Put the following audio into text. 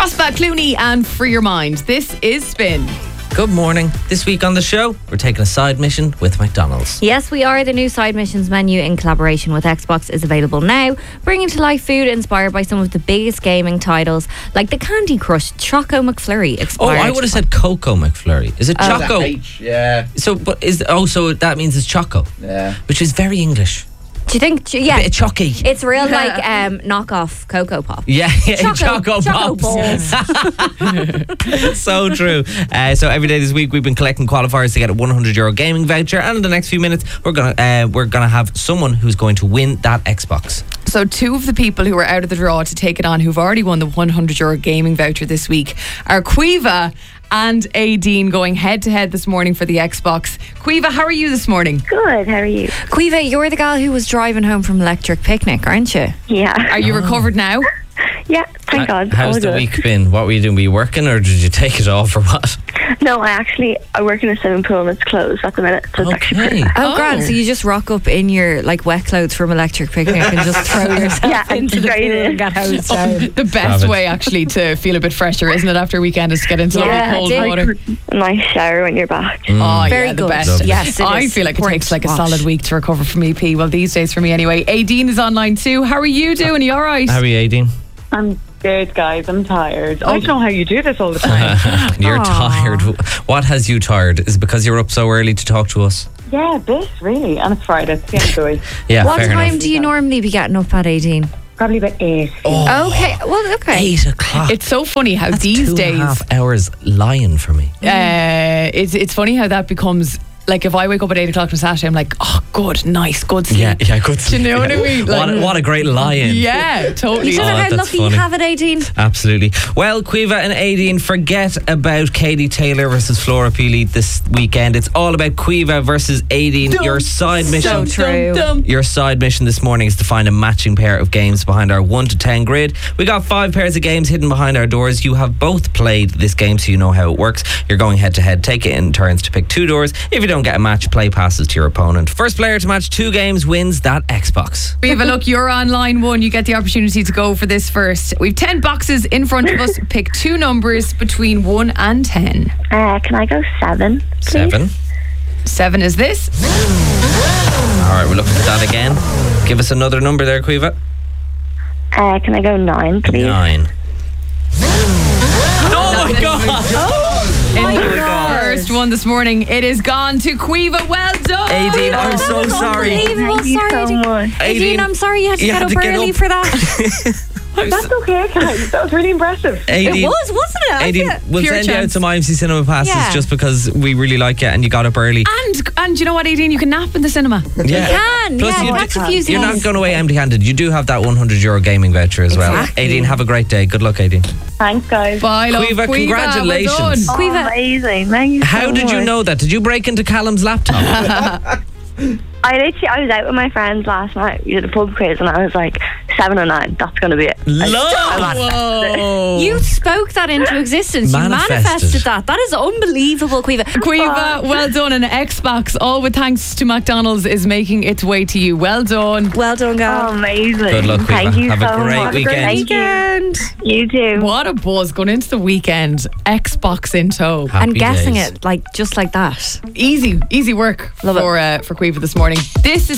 Crossbat Clooney and Free Your Mind. This is Spin. Good morning. This week on the show, we're taking a side mission with McDonald's. Yes, we are. The new side missions menu in collaboration with Xbox is available now, bringing to life food inspired by some of the biggest gaming titles, like the Candy Crush Choco McFlurry. Oh, I would have said Coco McFlurry. Is it Choco? Yeah. So that means it's Choco. Yeah. Which is very English. Do you think? Yeah. A bit of chocky. It's real like knockoff Cocoa Pop. Yeah, Choco Choco Pops. balls. So true. So every day this week we've been collecting qualifiers to get a €100 gaming voucher, and in the next few minutes we're gonna have someone who's going to win that Xbox. So two of the people who are out of the draw to take it on, who've already won the €100 gaming voucher this week, are Caoimhe and Aideen, going head to head this morning for the Xbox. Caoimhe, how are you this morning? Good, how are you? Caoimhe, you're the gal who was driving home from Electric Picnic, aren't you? Yeah. Are you recovered now? Yeah, thank God. How's all the good. week been? What were you doing? Were you working or did you take it off or what? No, I work in a swimming pool and it's closed at the minute, so it's actually pretty nice. Oh, grand. So you just rock up in your like wet clothes from Electric Picnic and just throw yourself into the pool and get hosed down. The best way actually to feel a bit fresher, isn't it, after a weekend, is to get into cold water. A nice shower when you're back. Oh, Very yeah, the good. best. Lovely. Yes, it I is. feel like it Great takes like a watch. solid week to recover from EP. Well, these days for me anyway. Aideen is online too. How are you doing? Are you all right? How are you, Aideen? I'm good, guys. I'm tired. I don't know how you do this all the time. You're tired. What has you tired? Is it because you're up so early to talk to us? Yeah, a bit, really. And it's Friday. It's the end of the week. Yeah, What fair time enough. do you normally be getting up at, 18? Probably about 8. Okay, well, okay. 8 o'clock. It's so funny how That's these 2.5 days, hours lying for me. it's funny how that becomes, like, if I wake up at 8 o'clock on Saturday, I'm like, oh, good, nice, good sleep. Yeah, good. Do you know what I mean? Like, What a great lie-in. yeah, totally. You don't know Oh, how that's lucky funny. you have it, 18. Absolutely. Well, Caoimhe and Aideen, forget about Katie Taylor versus Flora Peely this weekend. It's all about Caoimhe versus Aideen. Your side mission. So true. Your side mission this morning is to find a matching pair of games behind our 1 to 10 grid. We got 5 pairs of games hidden behind our doors. You have both played this game, so you know how it works. You're going head to head. Take it in turns to pick 2 doors. If you don't get a match, play passes to your opponent. First player to match 2 games wins that Xbox. We have a look. You're on line 1. You get the opportunity to go for this first. We've 10 boxes in front of us. Pick 2 numbers between 1 and 10. Can I go 7, please? 7. 7 is this. All right, we're looking for that again. Give us another number there, Caoimhe. Can I go 9, please? 9. Oh my God! In the first one this morning, it is gone to Caoimhe. Well done. Aideen, I'm so sorry. Unbelievable. Thank you Sorry, so much. Aideen, I'm sorry you had to you get had up to get early up. for that. That's okay, guys. That was really impressive. Aideen, It was, wasn't it? I Aideen, feel- we'll Pure send you out chance. some IMC cinema passes Yeah. just because we really like you and you got up early. And you know what, Aideen? You can nap in the cinema. Yeah. can, Plus yeah, you that's do- confusing. You're not going away empty-handed. You do have that €100 gaming voucher as well. Exactly. Aideen, have a great day. Good luck, Aideen. Thanks, guys. Bye, love. Caoimhe, congratulations. Well done. Caoimhe, Amazing. Thank you so How did you much. know that? Did you break into Callum's laptop? I was out with my friends last night. We did a pub quiz and I was like, 7 or 9. That's going to be it. Whoa! you spoke that into existence. Manifested. You manifested that. That is unbelievable, Caoimhe. Caoimhe, well done. An Xbox, all with thanks to McDonald's, is making its way to you. Well done. Well done, Oh, girl. amazing. Good luck, Thank Caoimhe. you Have a so great much. weekend. Thank you. You too. What a buzz going into the weekend. Xbox in tow. Happy And guessing days. it, like, just like that. Easy work Love it. for Caoimhe this morning. This is